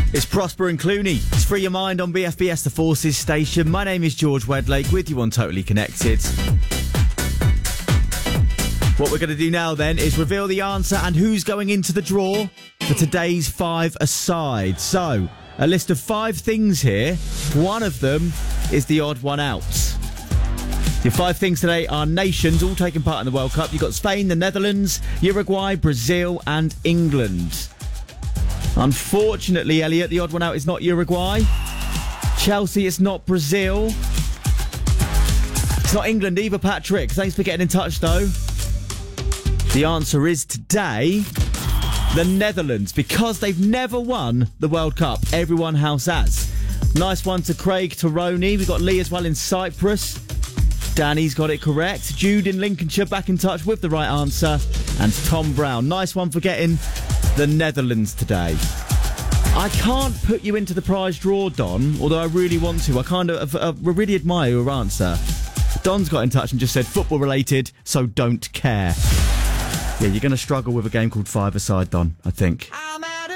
It's Prosper and Clooney. It's Free Your Mind on BFBS, the Forces station. My name is George Wedlake, with you on Totally Connected. What we're going to do now then is reveal the answer and who's going into the draw for today's five-a-side. So, a list of 5 things here. One of them is the odd one out. Your 5 things today are nations, all taking part in the World Cup. You've got Spain, the Netherlands, Uruguay, Brazil and England. Unfortunately, Elliot, the odd one out is not Uruguay. Chelsea, it's not Brazil. It's not England either, Patrick. Thanks for getting in touch, though. The answer is today, the Netherlands, because they've never won the World Cup. Everyone else has. Nice one to Craig Taroni. We've got Lee as well in Cyprus. Danny's got it correct. Jude in Lincolnshire back in touch with the right answer. And Tom Brown. Nice one for getting the Netherlands today. I can't put you into the prize draw, Don, although I really want to. I really admire your answer. Don's got in touch and just said football related, so don't care. Yeah, you're going to struggle with a game called Five-a-Side, Don, I think.